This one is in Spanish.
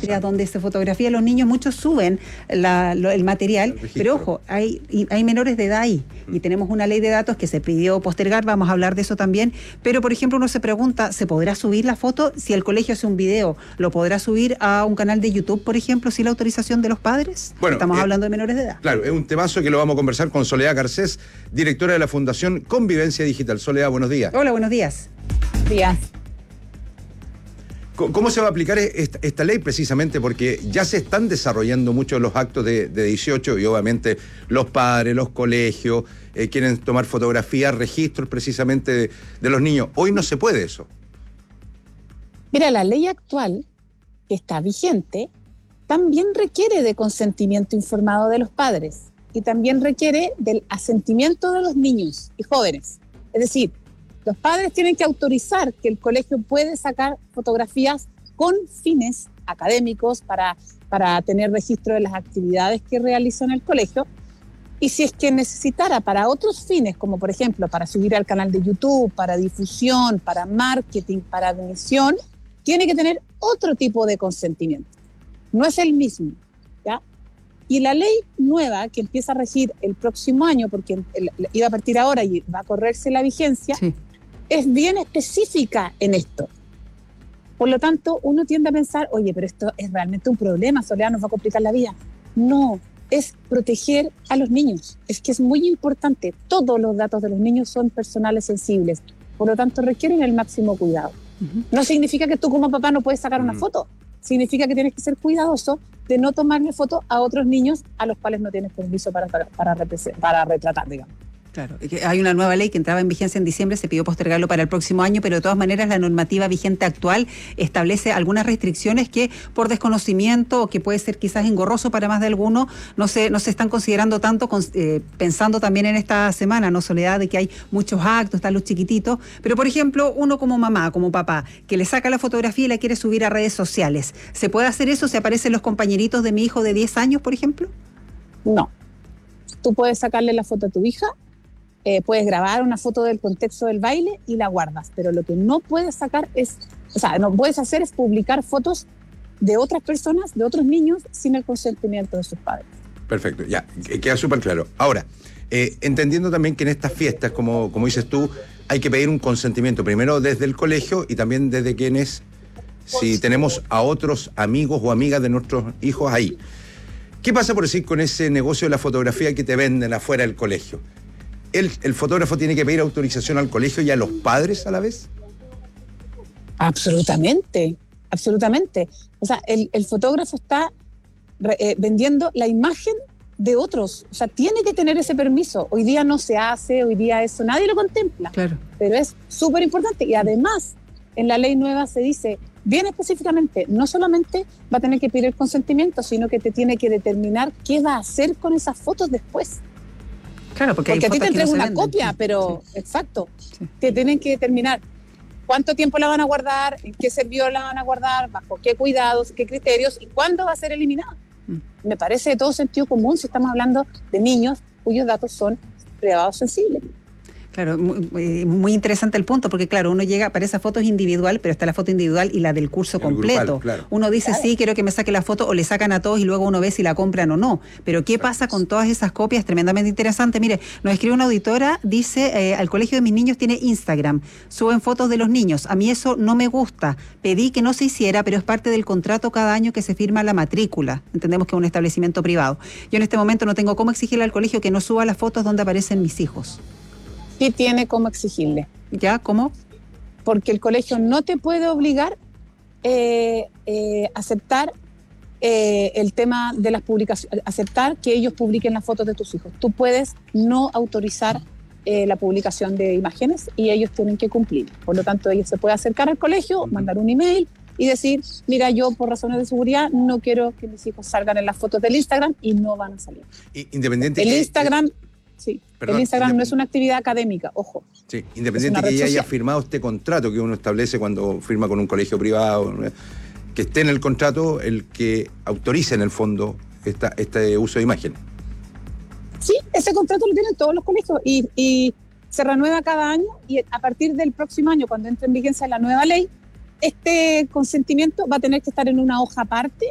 patrias, donde se fotografía a los niños, muchos suben el material, pero ojo, hay menores de edad ahí, y tenemos una ley de datos que se pidió postergar, vamos a hablar de eso también, pero por ejemplo uno se pregunta, ¿se podrá subir la foto? Si el colegio hace un video, ¿lo podrá subir a un canal de YouTube, por ejemplo, sin la autorización de los padres? Bueno, estamos hablando de menores de edad. Claro, es un temazo que lo vamos a conversar con Soledad Garcés, directora de la Fundación Convivencia Digital. Soledad, buenos días. Hola, buenos días. Días. ¿Cómo se va a aplicar esta ley precisamente? Porque ya se están desarrollando muchos los actos de 18 y obviamente los padres, los colegios, quieren tomar fotografías, registros precisamente de los niños. Hoy no se puede eso. Mira, la ley actual que está vigente también requiere de consentimiento informado de los padres y también requiere del asentimiento de los niños y jóvenes. Es decir, los padres tienen que autorizar que el colegio puede sacar fotografías con fines académicos para tener registro de las actividades que realiza en el colegio. Y si es que necesitara para otros fines, como por ejemplo para subir al canal de YouTube, para difusión, para marketing, para admisión, tiene que tener otro tipo de consentimiento. No es el mismo, ¿ya? Y la ley nueva que empieza a regir el próximo año, porque iba a partir ahora y va a correrse la vigencia, sí, es bien específica en esto. Por lo tanto, uno tiende a pensar, oye, pero esto es realmente un problema, Soledad, nos va a complicar la vida. No, es proteger a los niños. Es que es muy importante. Todos los datos de los niños son personales sensibles. Por lo tanto, requieren el máximo cuidado. No significa que tú como papá no puedes sacar una foto. Significa que tienes que ser cuidadoso de no tomarle foto a otros niños a los cuales no tienes permiso para retratar, digamos. Claro, hay una nueva ley que entraba en vigencia en diciembre, se pidió postergarlo para el próximo año, pero de todas maneras la normativa vigente actual establece algunas restricciones que por desconocimiento o que puede ser quizás engorroso para más de alguno, no se están considerando tanto, pensando también en esta semana, ¿no, Soledad? De que hay muchos actos, están los chiquititos, pero por ejemplo, uno como mamá, como papá, que le saca la fotografía y la quiere subir a redes sociales, ¿se puede hacer eso si aparecen los compañeritos de mi hijo de 10 años, por ejemplo? No. Tú puedes sacarle la foto a tu hija, puedes grabar una foto del contexto del baile y la guardas, pero lo que no puedes sacar no puedes hacer es publicar fotos de otras personas, de otros niños, sin el consentimiento de sus padres. Perfecto, ya, queda súper claro. Ahora, entendiendo también que en estas fiestas, como dices tú, hay que pedir un consentimiento, primero desde el colegio y también desde quienes, si tenemos a otros amigos o amigas de nuestros hijos ahí. ¿Qué pasa, por decir, con ese negocio de la fotografía que te venden afuera del colegio? ¿El fotógrafo tiene que pedir autorización al colegio y a los padres a la vez? Absolutamente, absolutamente. O sea, el fotógrafo está vendiendo la imagen de otros. O sea, tiene que tener ese permiso. Hoy día no se hace, hoy día eso nadie lo contempla. Claro. Pero es súper importante. Y además, en la ley nueva se dice bien específicamente, no solamente va a tener que pedir el consentimiento, sino que te tiene que determinar qué va a hacer con esas fotos después. Claro, porque a ti te entregan no una copia, pero sí. Exacto, sí. Te tienen que determinar cuánto tiempo la van a guardar, en qué servidor la van a guardar, bajo qué cuidados, qué criterios y cuándo va a ser eliminada. Me parece de todo sentido común si estamos hablando de niños cuyos datos son privados sensibles. Claro, muy interesante el punto, porque claro, uno llega para esa foto es individual, pero está la foto individual y la del curso completo. Grupal, claro. Uno dice, claro, sí, quiero que me saque la foto, o le sacan a todos y luego uno ve si la compran o no. Pero ¿qué pasa con todas esas copias? Tremendamente interesante. Mire, nos escribe una auditora, dice, al colegio de mis niños tiene Instagram, suben fotos de los niños. A mí eso no me gusta. Pedí que no se hiciera, pero es parte del contrato cada año que se firma la matrícula. Entendemos que es un establecimiento privado. Yo en este momento no tengo cómo exigirle al colegio que no suba las fotos donde aparecen mis hijos. Sí tiene cómo exigirle. ¿Ya? ¿Cómo? Porque el colegio no te puede obligar a aceptar el tema de las publicaciones, aceptar que ellos publiquen las fotos de tus hijos. Tú puedes no autorizar la publicación de imágenes y ellos tienen que cumplir. Por lo tanto, ellos se pueden acercar al colegio, mandar un email y decir, mira, yo por razones de seguridad no quiero que mis hijos salgan en las fotos del Instagram y no van a salir. Independiente el Instagram... Sí, perdón, el Instagram no es una actividad académica, ojo. Sí, independiente que ella haya firmado este contrato que uno establece cuando firma con un colegio privado, que esté en el contrato el que autorice en el fondo este uso de imagen. Sí, ese contrato lo tienen todos los colegios y se renueva cada año y a partir del próximo año, cuando entre en vigencia la nueva ley, este consentimiento va a tener que estar en una hoja aparte